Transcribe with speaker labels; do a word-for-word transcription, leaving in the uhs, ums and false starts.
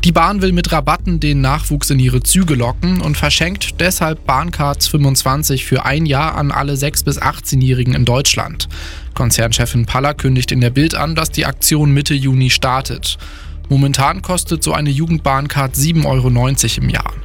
Speaker 1: Die Bahn will mit Rabatten den Nachwuchs in ihre Züge locken und verschenkt deshalb Bahncards fünfundzwanzig für ein Jahr an alle sechs- bis achtzehnjährigen in Deutschland. Konzernchefin Paller kündigt in der Bild an, dass die Aktion Mitte Juni startet. Momentan kostet so eine Jugendbahncard sieben Euro neunzig im Jahr.